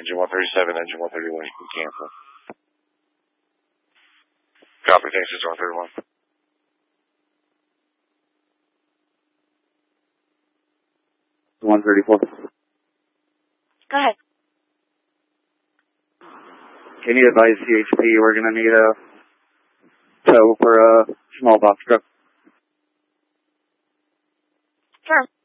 Engine 137, engine 131, you can cancel. Copy, thanks, Sister 131. 134. Go ahead. Can you advise CHP we're going to need a tow for a small box truck? Sure.